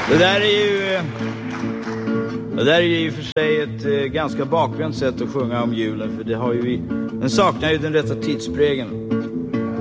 Det där är ju i och för sig ett ganska bakvänt sätt att sjunga om julen, för den saknar ju den rätta tidsprägeln.